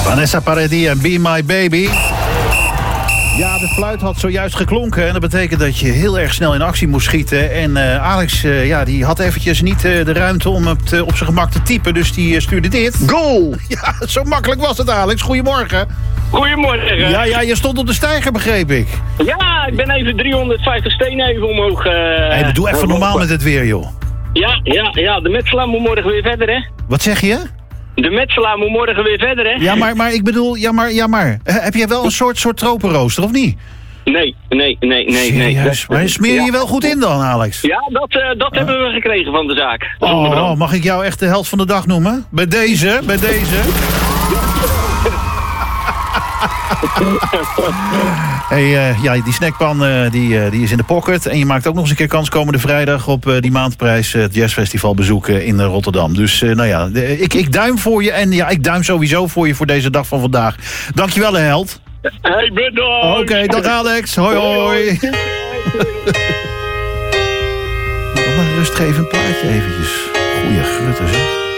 Vanessa Paradis en Be My Baby. Ja, de fluit had zojuist geklonken en dat betekent dat je heel erg snel in actie moest schieten. En Alex, die had eventjes niet de ruimte om het op zijn gemak te typen, dus die stuurde dit. Goal! Ja, zo makkelijk was het, Alex. Goedemorgen. Goedemorgen. Ja, je stond op de steiger, begreep ik. Ja, ik ben even 350 stenen even omhoog. Hey, doe even normaal met het weer, joh. Ja, de metselaar moet morgen weer verder, hè? Wat zeg je? De metselaar moet morgen weer verder, hè? Ja, maar ik bedoel, heb jij wel een soort tropenrooster, of niet? Nee. Serieus? Maar smeer je wel goed in dan, Alex? Ja, dat hebben we gekregen van de zaak. Oh, mag ik jou echt de held van de dag noemen? Bij deze. Hey, die snackpan die is in de pocket. En je maakt ook nog eens een keer kans komende vrijdag op die maandprijs het jazzfestival bezoeken in Rotterdam. Dus ik duim voor je en ik duim sowieso voor je voor deze dag van vandaag. Dankjewel, held. Hey, bedankt. Oké, dag Alex. Hoi. Nog maar een rustgevend plaatje eventjes. Goeie grutter, zeg.